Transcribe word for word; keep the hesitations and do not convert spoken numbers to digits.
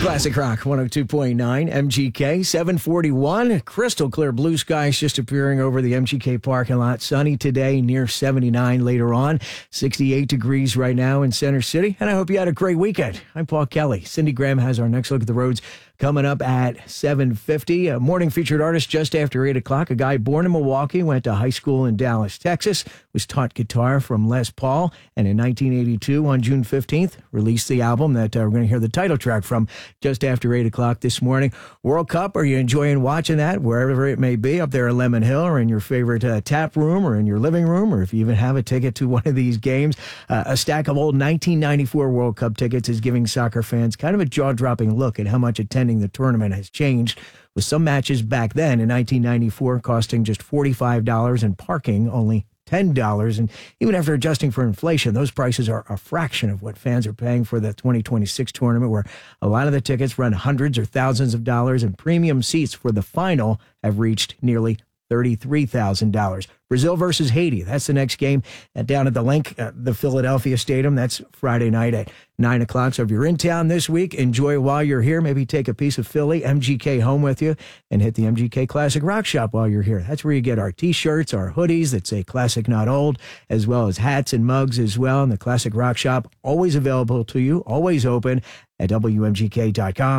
Classic Rock one oh two point nine, M G K, seven forty-one. Crystal clear blue skies just appearing over the M G K parking lot. Sunny today, near seventy-nine later on. sixty-eight degrees right now in Center City. And I hope you had a great weekend. I'm Paul Kelly. Cindy Graham has our next look at the roads coming up at seven fifty. A morning featured artist just after eight o'clock. A guy born in Milwaukee, went to high school in Dallas, Texas, was taught guitar from Les Paul, and in nineteen eighty-two, on June fifteenth, released the album that uh, we're going to hear the title track from just after eight o'clock this morning. World Cup, are you enjoying watching that, wherever it may be, up there at Lemon Hill or in your favorite uh, tap room or in your living room, or if you even have a ticket to one of these games? Uh, a stack of old nineteen ninety-four World Cup tickets is giving soccer fans kind of a jaw-dropping look at how much attending the tournament has changed, with some matches back then in nineteen ninety-four costing just forty-five dollars and parking only ten dollars. And even after adjusting for inflation, those prices are a fraction of what fans are paying for the twenty twenty-six tournament, where a lot of the tickets run hundreds or thousands of dollars, and premium seats for the final have reached nearly thirty-three thousand dollars. Brazil versus Haiti. That's the next game uh, down at the Link, uh, the Philadelphia Stadium. That's Friday night at nine o'clock. So if you're in town this week, enjoy while you're here. Maybe take a piece of Philly M G K home with you and hit the M G K Classic Rock Shop while you're here. That's where you get our T-shirts, our hoodies that say Classic Not Old, as well as hats and mugs as well. And the Classic Rock Shop, always available to you, always open at W M G K dot com.